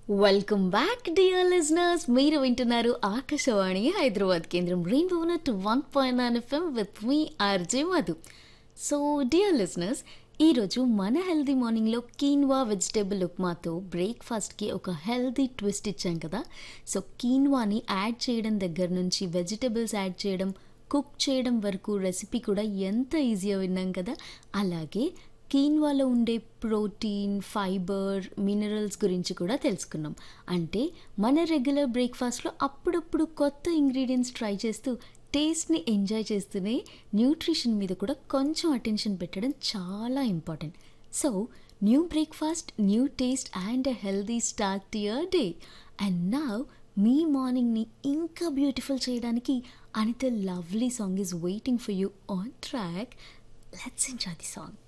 Welcome back dear listeners. మీరు వింటున్నారు ఆకాశవాణి హైదరాబాద్ కేంద్రం rainbow 101.9 FM with me RJ Madhu. So dear listeners, ఈరోజు మన హెల్దీ మార్నింగ్లో కీన్వా వెజిటేబుల్ ఉప్మాతో బ్రేక్ఫాస్ట్కి ఒక హెల్దీ ట్విస్ట్ ఇచ్చాం కదా. సో కీన్వాని యాడ్ చేయడం దగ్గర నుంచి వెజిటేబుల్స్ యాడ్ చేయడం, కుక్ చేయడం వరకు రెసిపీ కూడా ఎంత ఈజీగా విన్నాం కదా. అలాగే కీన్వాలో ఉండే ప్రోటీన్, ఫైబర్, మినరల్స్ గురించి కూడా తెలుసుకున్నాం. అంటే మన రెగ్యులర్ బ్రేక్ఫాస్ట్లో అప్పుడప్పుడు కొత్త ఇంగ్రీడియంట్స్ ట్రై చేస్తూ టేస్ట్ని ఎంజాయ్ చేస్తూనే న్యూట్రిషన్ మీద కూడా కొంచెం అటెన్షన్ పెట్టడం చాలా important. So new breakfast, new taste and a healthy start to your day. And now మీ మార్నింగ్ని ఇంకా బ్యూటిఫుల్ చేయడానికి Anitha lovely song is waiting for you on track. Let's enjoy the song.